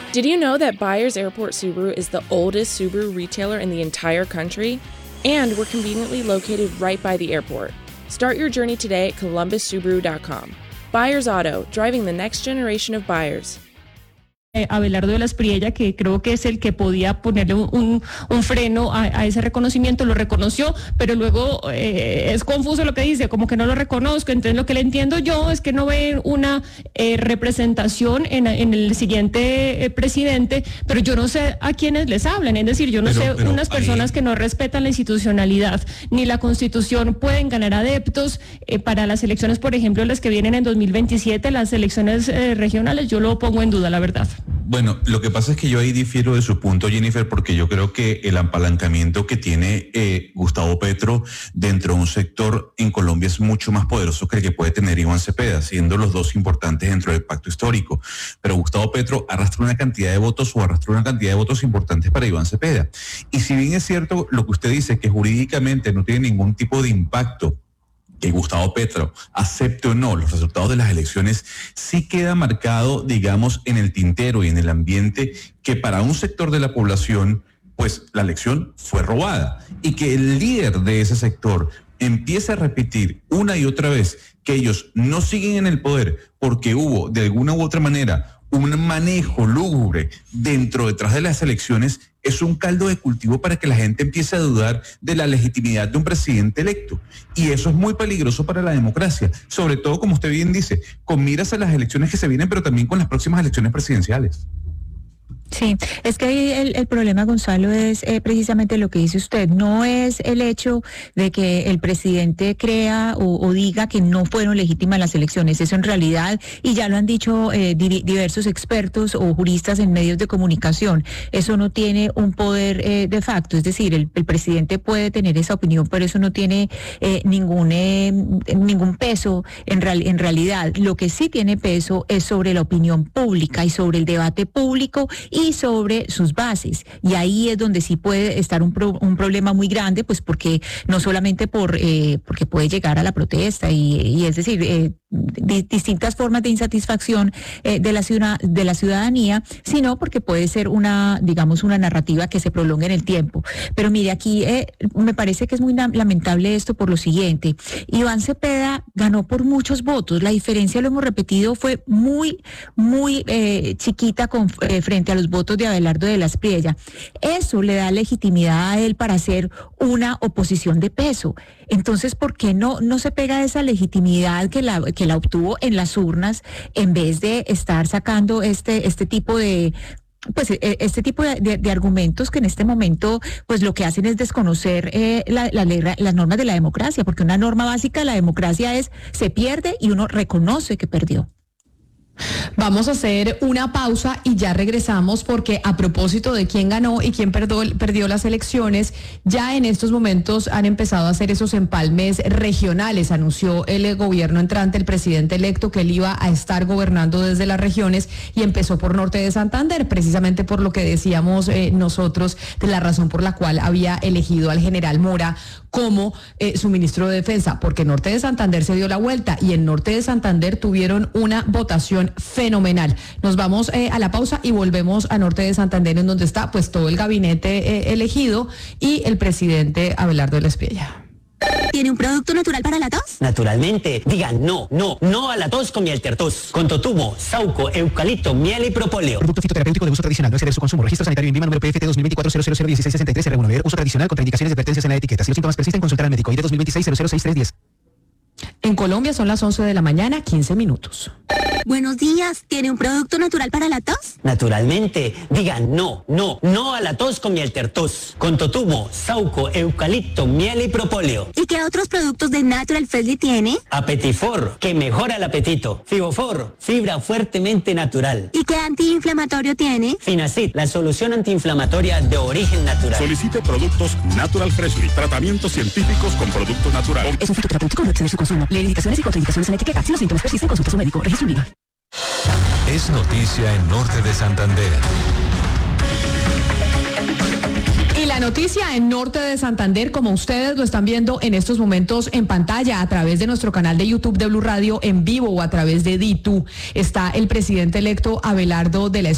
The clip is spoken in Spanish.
Did you know that Byers Airport Subaru is the oldest Subaru retailer in the entire country? And we're conveniently located right by the airport. Start your journey today at columbussubaru.com. Byers Auto, driving the next generation of buyers. Abelardo de la Espriella, que creo que es el que podía ponerle un freno a ese reconocimiento, lo reconoció, pero luego es confuso lo que dice, como que no lo reconozco. Entonces lo que le entiendo yo es que no ven una representación en el siguiente presidente, pero yo no sé a quiénes les hablan, es decir, yo no sé, unas personas que no respetan la institucionalidad ni la Constitución pueden ganar adeptos para las elecciones, por ejemplo, las que vienen en 2027, las elecciones regionales, yo lo pongo en duda, la verdad. Bueno, lo que pasa es que yo ahí difiero de su punto, Jennifer, porque yo creo que el apalancamiento que tiene Gustavo Petro dentro de un sector en Colombia es mucho más poderoso que el que puede tener Iván Cepeda, siendo los dos importantes dentro del pacto histórico. Pero Gustavo Petro arrastra una cantidad de votos importantes para Iván Cepeda. Y si bien es cierto lo que usted dice, que jurídicamente no tiene ningún tipo de impacto que Gustavo Petro acepte o no los resultados de las elecciones, sí queda marcado, digamos, en el tintero y en el ambiente que para un sector de la población, pues la elección fue robada, y que el líder de ese sector empiece a repetir una y otra vez que ellos no siguen en el poder porque hubo de alguna u otra manera un manejo lúgubre detrás de las elecciones, es un caldo de cultivo para que la gente empiece a dudar de la legitimidad de un presidente electo. Y eso es muy peligroso para la democracia, sobre todo, como usted bien dice, con miras a las elecciones que se vienen, pero también con las próximas elecciones presidenciales. Sí, es que ahí el problema, Gonzalo, es precisamente lo que dice usted. No es el hecho de que el presidente crea o diga que no fueron legítimas las elecciones. Eso en realidad, y ya lo han dicho diversos expertos o juristas en medios de comunicación, eso no tiene un poder de facto. Es decir, el presidente puede tener esa opinión, pero eso no tiene ningún peso en realidad. Lo que sí tiene peso es sobre la opinión pública y sobre el debate público y sobre sus bases, y ahí es donde sí puede estar un problema muy grande, pues porque no solamente porque puede llegar a la protesta y es decir, distintas formas de insatisfacción de la ciudadanía, sino porque puede ser una narrativa que se prolongue en el tiempo. Pero mire, aquí me parece que es muy lamentable esto por lo siguiente: Iván Cepeda ganó por muchos votos, la diferencia, lo hemos repetido, fue muy chiquita frente a los votos de Abelardo de la Espriella. Eso le da legitimidad a él para hacer una oposición de peso. Entonces, ¿por qué no se pega esa legitimidad que la obtuvo en las urnas, en vez de estar sacando este tipo de argumentos que en este momento pues lo que hacen es desconocer las normas de la democracia? Porque una norma básica de la democracia es: se pierde y uno reconoce que perdió. Vamos a hacer una pausa y ya regresamos, porque a propósito de quién ganó y quién perdió las elecciones, ya en estos momentos han empezado a hacer esos empalmes regionales. Anunció el gobierno entrante, el presidente electo, que él iba a estar gobernando desde las regiones, y empezó por Norte de Santander, precisamente por lo que decíamos nosotros, de la razón por la cual había elegido al general Mora como su ministro de Defensa, porque Norte de Santander se dio la vuelta y en Norte de Santander tuvieron una votación fenomenal. Nos vamos a la pausa y volvemos a Norte de Santander, en donde está pues todo el gabinete elegido y el presidente Abelardo de la Espriella. ¿Tiene un producto natural para la tos? Naturalmente. Diga no a la tos con miel tertos. Con totumo, sauco, eucalipto, miel y propóleo. Producto fitoterapéutico de uso tradicional. No exceder su consumo. Registro sanitario INVIMA número PFT 2024-0001663 R1. Uso tradicional con contraindicaciones y advertencias en la etiqueta. Si los síntomas persisten, consultar al médico. ID 2026-006310. En Colombia son las 11 de la mañana, 15 minutos. Buenos días, ¿tiene un producto natural para la tos? Naturalmente. Diga no a la tos con miel tertos. Con totumo, sauco, eucalipto, miel y propóleo. ¿Y qué otros productos de Natural Freshly tiene? Apetifor, que mejora el apetito. Fibofor, fibra fuertemente natural. ¿Y qué antiinflamatorio tiene? Finacid, la solución antiinflamatoria de origen natural. Solicite productos Natural Freshly, tratamientos científicos con productos naturales. Es un fitoterapéutico, no exceder su consumo. Lee indicaciones y contraindicaciones en la etiqueta. Si los síntomas persisten, consulte a su médico. Registro INVIMA. Es noticia en Norte de Santander. Y la noticia en Norte de Santander, como ustedes lo están viendo en estos momentos en pantalla a través de nuestro canal de YouTube de Blue Radio en vivo o a través de D2, está el presidente electo Abelardo de la